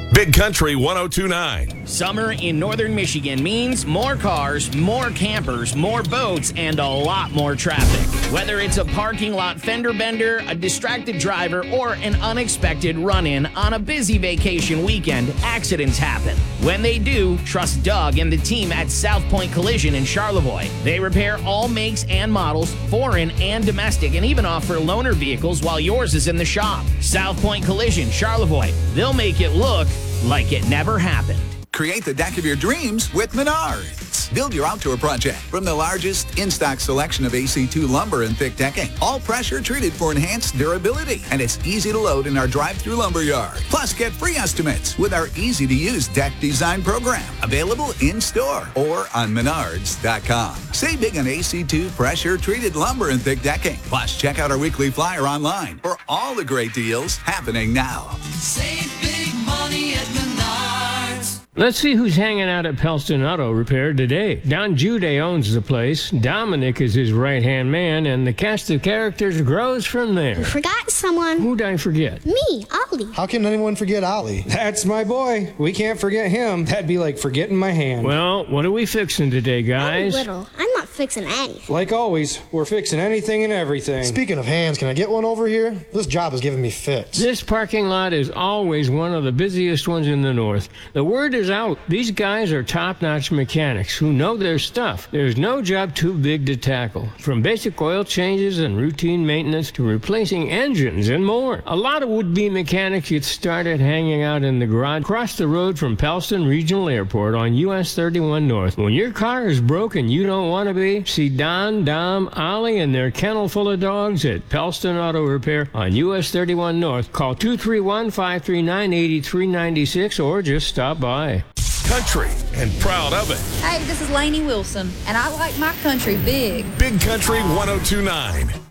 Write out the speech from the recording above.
Big Country 102.9. Summer in northern Michigan means more cars, more campers, more boats, and a lot more traffic. Whether it's a parking lot fender bender, a distracted driver, or an unexpected run-in on a busy vacation weekend, accidents happen. When they do, trust Doug and the team at South Point Collision in Charlevoix. They repair all makes and models, foreign and domestic, and even offer loaner vehicles while yours is in the shop. South Point Collision, Charlevoix. They'll make it look like it never happened. Create the deck of your dreams with Menards. Build your outdoor project from the largest in-stock selection of AC2 lumber and thick decking. All pressure treated for enhanced durability. And it's easy to load in our drive-through lumber yard. Plus, get free estimates with our easy-to-use deck design program. Available in-store or on Menards.com. Save big on AC2 pressure-treated lumber and thick decking. Plus, check out our weekly flyer online for all the great deals happening now. Save big money at Menards. Let's see who's hanging out at Pelston Auto Repair today. Don Jude owns the place. Dominic is his right-hand man, and the cast of characters grows from there. You forgot someone. Who'd I forget? Me, Ollie. How can anyone forget Ollie? That's my boy. We can't forget him. That'd be like forgetting my hand. Well, what are we fixing today, guys? I'm little. I'm not fixing anything. Like always, we're fixing anything and everything. Speaking of hands, can I get one over here? This job is giving me fits. This parking lot is always one of the busiest ones in the north. The word is out. These guys are top-notch mechanics who know their stuff. There's no job too big to tackle. From basic oil changes and routine maintenance to replacing engines and more. A lot of would-be mechanics get started hanging out in the garage across the road from Pelston Regional Airport on US 31 North. When your car is broken you don't want to be, see Don, Dom, Ollie, and their kennel full of dogs at Pelston Auto Repair on US 31 North. Call 231-539-8396 or just stop by. Country and proud of it. Hey, this is Lainey Wilson, and I like my country big. Big Country 102.9.